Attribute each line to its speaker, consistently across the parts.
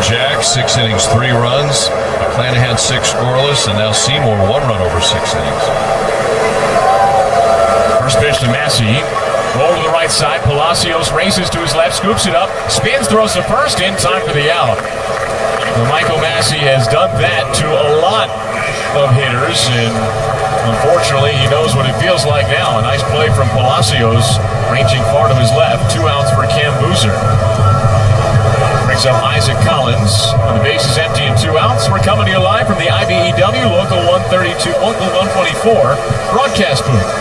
Speaker 1: Jack, 6 innings, 3 runs. McClanahan 6 scoreless, and now Seymour 1 run over 6 innings.
Speaker 2: First pitch to Massey. Roll to the right side. Palacios races to his left, scoops it up, spins, throws to first, in time for the out. Well, Michael Massey has done that to a lot of hitters, and unfortunately, he knows what it feels like now. A nice play from Palacios, ranging far to his left. 2 outs for Cam Boozer. Brings up Isaac Collins. When the base is empty and 2 outs, we're coming to you live from the IBEW Local 132, Local 124 broadcast booth.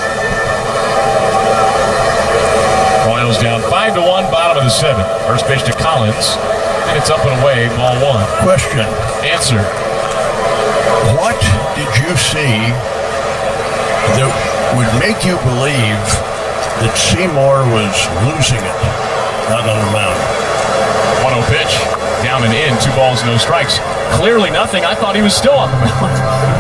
Speaker 2: Royals down 5-1, bottom of the 7th. First pitch to Collins, and it's up and away, ball 1.
Speaker 3: Question.
Speaker 2: Answer.
Speaker 3: What did you see that would make you believe that Seymour was losing it out on the mound?
Speaker 2: 1-0 pitch, down and in, 2 balls, no strikes. Clearly nothing. I thought he was still on the mound.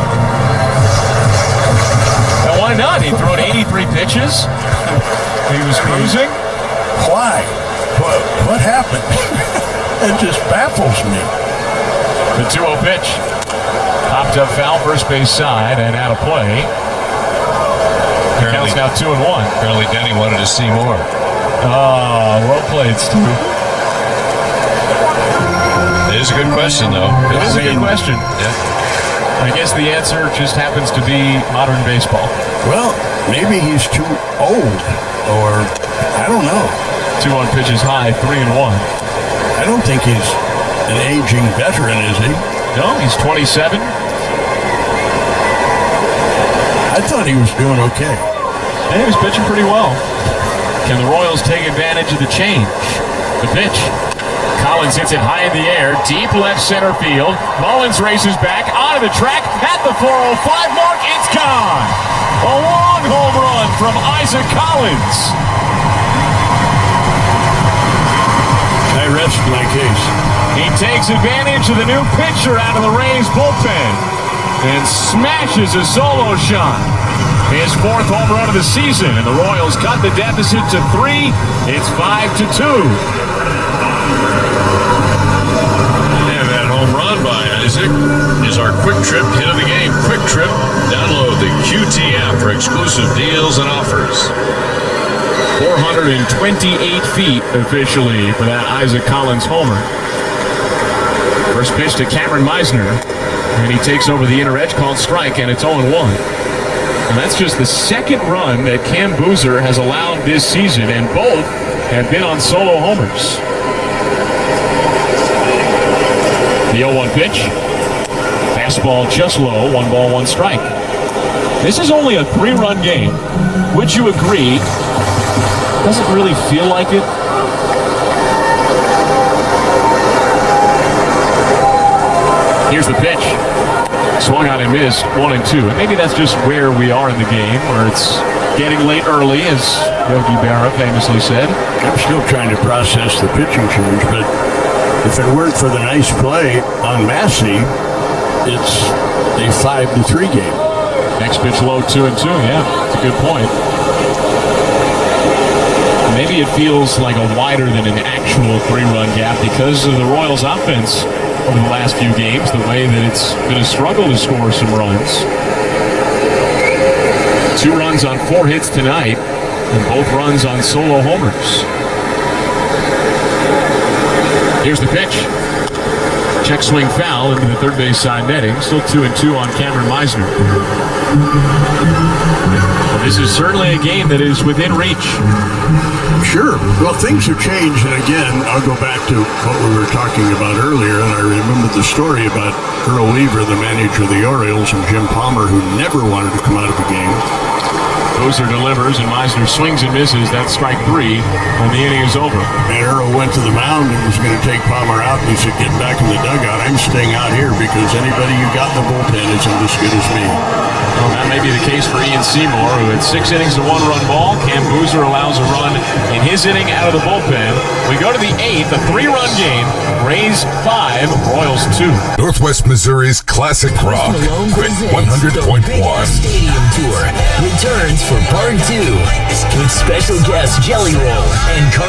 Speaker 2: And why not? He threw 83 pitches. He was cruising.
Speaker 3: Why? What happened? It just baffles me.
Speaker 2: The 2-0 pitch. Popped up foul, first base side, and out of play. The count's now 2-1.
Speaker 1: Apparently Denny wanted to see more.
Speaker 2: Oh, well played, Stu.
Speaker 1: It is a good question, though.
Speaker 2: It is a good question.
Speaker 1: Yeah.
Speaker 2: I guess the answer just happens to be modern baseball.
Speaker 3: Well, maybe he's too old, or I don't know.
Speaker 2: 2-1 pitches high, 3-1.
Speaker 3: I don't think he's an aging veteran, is he?
Speaker 2: No, he's 27.
Speaker 3: I thought he was doing okay.
Speaker 2: And he was pitching pretty well. Can the Royals take advantage of the change? The pitch. Collins hits it high in the air, deep left center field. Mullins races back, onto the track, at the 405 mark, it's gone! A long home run from Isaac Collins.
Speaker 3: I rest my case.
Speaker 2: He takes advantage of the new pitcher out of the Rays bullpen and smashes a solo shot. His 4th home run of the season, and the Royals cut the deficit to 3. It's 5-2.
Speaker 1: And that home run by Isaac is our Quick Trip hit of the game. Quick Trip. Download the QT app for exclusive deals and offers.
Speaker 2: 428 feet officially for that Isaac Collins homer. First pitch to Cameron Meisner, and he takes over the inner edge, called strike, and it's 0-1. And that's just the 2nd run that Cam Boozer has allowed this season, and both have been on solo homers. The 0-1 pitch. Fastball just low, 1 ball, 1 strike. This is only a 3-run game. Would you agree? Doesn't really feel like it. Here's the pitch. Swung on and missed, 1-2. And maybe that's just where we are in the game, where it's getting late early, as Yogi Berra famously said.
Speaker 3: I'm still trying to process the pitching change, but if it weren't for the nice play on Massey, it's a 5-3 game.
Speaker 2: Next pitch low, 2-2. Yeah, it's a good point. Maybe it feels like a wider than an actual 3-run gap because of the Royals' offense over the last few games, the way that it's been a struggle to score some runs. 2 runs on 4 hits tonight, and both runs on solo homers. Here's the pitch. Check swing foul into the third base side netting. Still 2-2 on Cameron Meisner. Well, this is certainly a game that is within reach.
Speaker 3: Sure. Well, things have changed, and again, I'll go back to what we were talking about earlier, and I remember the story about Earl Weaver, the manager of the Orioles, and Jim Palmer, who never wanted to come out of the game.
Speaker 2: Boozer delivers, and Meisner swings and misses. That's strike 3, and the inning is over.
Speaker 3: And Earl went to the mound and was going to take Palmer out, and he said, get back in the dugout. I'm staying out here because anybody you got in the bullpen isn't as good as me.
Speaker 2: Well, that may be the case for Ian Seymour, who had 6 innings to 1-run ball. Cam Boozer allows a run in his inning out of the bullpen. We go to the 8th, a 3-run game. Rays 5, Royals 2.
Speaker 4: Northwest Missouri's classic rock, Quick 100.1
Speaker 5: Stadium Tour returns for part 2 with special guest Jelly Roll and